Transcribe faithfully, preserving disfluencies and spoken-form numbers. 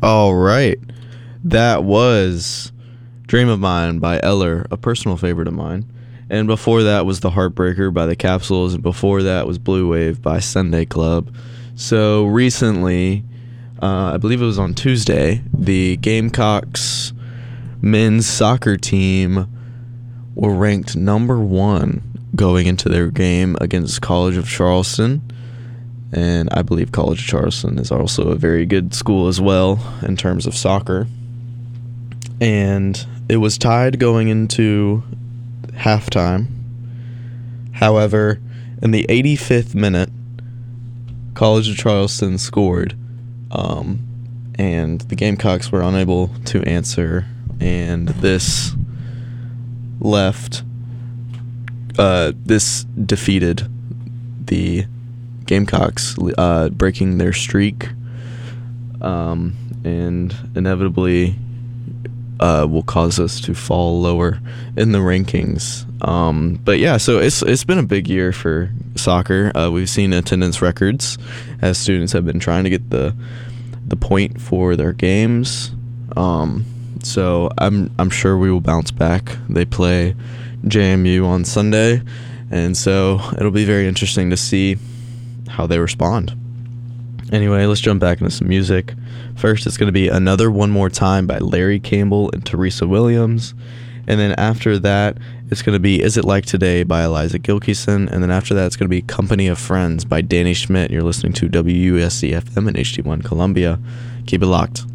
All right. That was Dream of Mine by Eller, a personal favorite of mine. And before that was The Heartbreaker by the Capsules, and before that was Blue Wave by Sunday Club. So recently, uh, I believe it was on Tuesday, the Gamecocks men's soccer team were ranked number one going into their game against College of Charleston. And I believe College of Charleston is also a very good school as well in terms of soccer. And it was tied going into halftime. However, in the eighty-fifth minute, College of Charleston scored, um, and the Gamecocks were unable to answer, and this left, uh, this defeated the Gamecocks, uh, breaking their streak, um, and inevitably uh, will cause us to fall lower in the rankings. Um, but yeah, so it's it's been a big year for soccer. Uh, we've seen attendance records as students have been trying to get the the point for their games. Um, so I'm I'm sure we will bounce back. They play J M U on Sunday, and so it'll be very interesting to see how they respond. Anyway, let's jump back into some music. First, it's going to be Another One More Time by Larry Campbell and Teresa Williams. And then after that, it's going to be Is It Like Today by Eliza Gilkyson. And then after that, it's going to be Company of Friends by Danny Schmidt. You're listening to W U S C F M and H D one Columbia. Keep it locked.